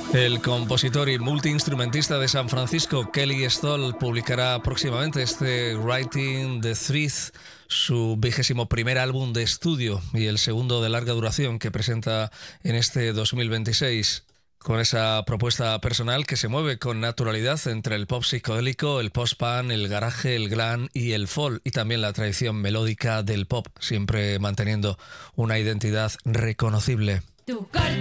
El compositor y multiinstrumentista de San Francisco, Kelly Stoll, publicará próximamente Writing the Truth, su 21º álbum de estudio y el segundo de larga duración que presenta en este 2026. Con esa propuesta personal que se mueve con naturalidad entre el pop psicodélico, el post-punk, el garaje, el glam y el folk, y también la tradición melódica del pop, siempre manteniendo una identidad reconocible.